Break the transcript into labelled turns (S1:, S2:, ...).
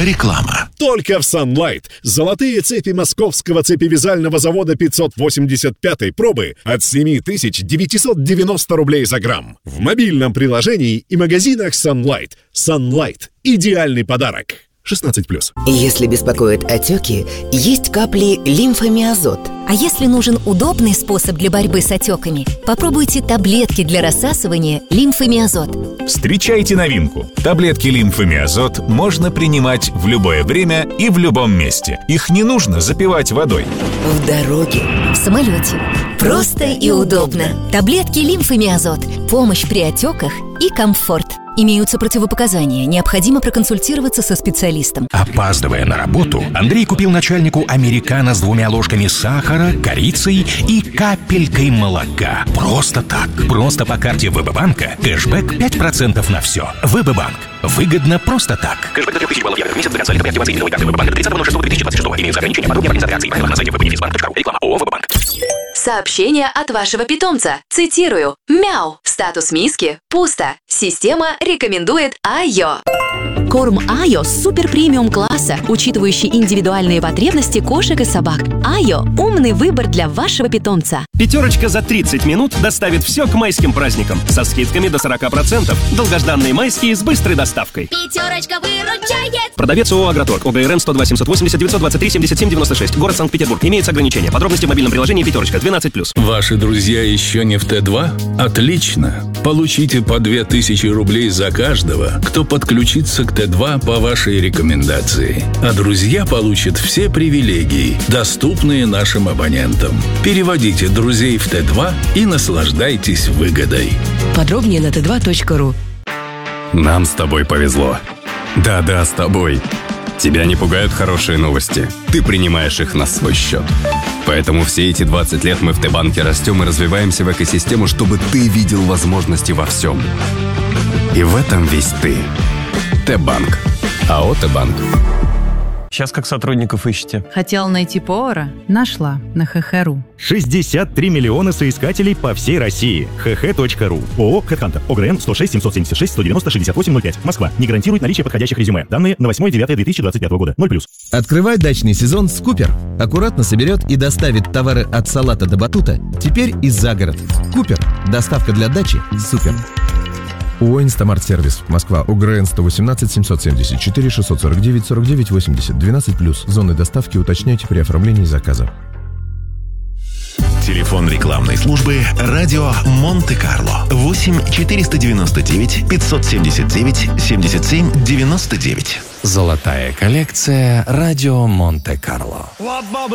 S1: Реклама.
S2: Только в Sunlight золотые цепи московского цепевязального завода 585-й пробы от 7990 рублей за грамм. В мобильном приложении и магазинах Sunlight. Sunlight – идеальный подарок. 16+.
S3: Если беспокоят отеки, есть капли лимфомиазот.
S4: А если нужен удобный способ для борьбы с отеками, попробуйте таблетки для рассасывания лимфомиазот.
S5: Встречайте новинку. Таблетки лимфомиазот можно принимать в любое время и в любом месте. Их не нужно запивать водой.
S3: В дороге,
S4: в самолете. Просто и удобно. Таблетки лимфомиазот. Помощь при отеках и комфорт. Имеются противопоказания. Необходимо проконсультироваться со специалистом.
S6: Опаздывая на работу, Андрей купил начальнику американо с 2 ложками сахара, корицей и капелькой молока. Просто так. Просто по карте ВБ-банка. Кэшбэк 5% на все. ВБ-банк. Выгодно просто так.
S7: Кэшбэк до 3000 баллов в месяц до конца активации новой карты ВБ-банка до 30.06.2026. Имеются ограничения. Подробнее по акции. Правила на сайте www.bank.ru. Реклама ООО ВБ-банк.
S8: Сообщение от вашего питомца. Цитирую. Мяу. Статус миски. Пусто. Система рекомендует Айо.
S9: Корм Айо супер премиум класса, учитывающий индивидуальные потребности кошек и собак. Айо – умный выбор для вашего питомца.
S10: Пятерочка за 30 минут доставит все к майским праздникам. Со скидками до 40%. Долгожданные майские с быстрой доставкой.
S11: Пятерочка выручает.
S10: Продавец ООО «Агроторг». ОГРН 102 780 923 77 96. Город Санкт-Петербург. Имеется ограничение. Подробности в мобильном приложении «Пятерочка». 12+.
S12: Ваши друзья еще не в Т2? Отлично. Получите по 2000 рублей за каждого, кто подключится к Т2 по вашей рекомендации. А друзья получат все привилегии, доступные нашим абонентам. Переводите друзей в Т2 и наслаждайтесь выгодой.
S9: Подробнее на t2.ru.
S13: Нам с тобой повезло. Да-да, с тобой. Тебя не пугают хорошие новости. Ты принимаешь их на свой счет. Поэтому все эти 20 лет мы в Т-банке растем и развиваемся в экосистему, чтобы ты видел возможности во всем. И в этом весь ты. Т-банк. АО «Т-банк».
S14: Сейчас как сотрудников ищете?
S15: Хотел найти повара? Нашла на ХХ.ру.
S16: 63 миллиона соискателей по всей России. ХХ.ру. ООО «Хэдхантер». ОГРН 106 776 190 6805. Москва. Не гарантирует наличие подходящих резюме. Данные на 8.09.2025 года. 0+.
S17: Открывай дачный сезон с Купер. Аккуратно соберет и доставит товары от салата до батута. Теперь и за город. Купер. Доставка для дачи. Супер.
S18: ООО «Инстамарт-сервис». Москва. ОГРН 118 774 649 49 80. 12+. Зоны доставки уточняйте при оформлении заказа.
S1: Телефон рекламной службы «Радио Монте-Карло». 8 499 579 77 99.
S19: Золотая коллекция «Радио Монте-Карло».